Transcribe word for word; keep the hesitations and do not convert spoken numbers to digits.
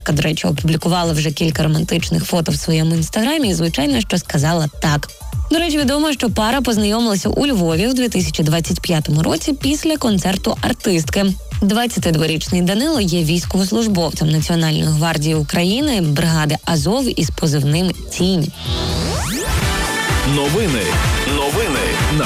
До речі, опублікувала вже кілька романтичних фото в своєму інстаграмі і, звичайно, що сказала так. До речі, відомо, що пара познайомилася у Львові в дві тисячі двадцять п'ятому році після концерту артистки. двадцятидворічний Данило є військовослужбовцем Національної гвардії України, бригади Азов із позивним «Тінь». Новини